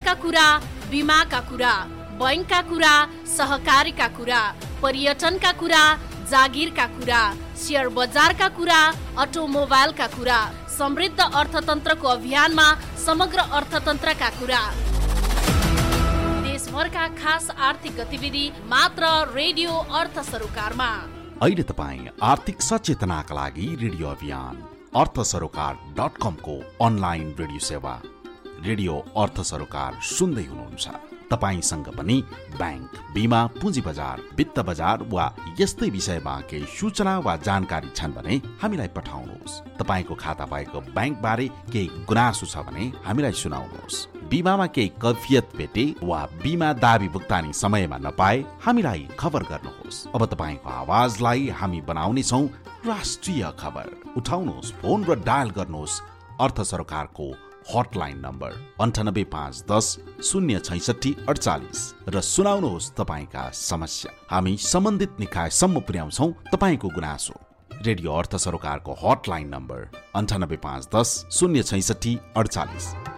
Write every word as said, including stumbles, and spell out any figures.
विकासका कुरा, बीमाका कुरा, बैंकका कुरा, सहकारीका कुरा, पर्यटनका कुरा, जागिरका कुरा, शेयर बजारका कुरा, अटोमोबाइलका कुरा, समृद्ध अर्थतन्त्रको अभियानमा समग्र अर्थतन्त्रका कुरा, देशभरका खास आर्थिक गतिविधि मात्र रेडियो अर्थ सरोकारमा। अहिले तपाईँ आर्थिक सचेतनाका लागि रेडियो अभियान अर्थ सरोकार डट कम को अनलाइन रेडियो सेवा रेडियो अर्थ सरोकार सुन्दै हुनुहुन्छ। तपाईसँग पनि बैंक, बीमा, पुँजी बजार, वित्त बजार वा यस्तै विषयमा केही सूचना वा जानकारी छन् भने हामीलाई पठाउनुहोस्। तपाईको खाता भएको बैंक बारे केही गुनासो छ भने हामीलाई सुनाउनुहोस्। बीमामा केही कैफियत भेटे वा बीमा दाबी भुक्तानी समयमा नपाए हामीलाई खबर गर्नुहोस्। अब तपाईको आवाजलाई हामी बनाउने छौं राष्ट्रिय खबर। उठाउनुहोस् फोन र डायल गर्नुहोस् अर्थ सरकारको हटलाइन नम्बर अन्ठानब्बे पाँच दस शून्य छैसठी अडचालिस र सुनाउनुहोस् तपाईका समस्या। हामी सम्बन्धित निकायसम्म पुर्याउँछौं तपाईको गुनासो। रेडियो अर्थ सरकारको हटलाइन नम्बर अन्ठानब्बे पाँच दस शून्य छैसठी अडचालिस।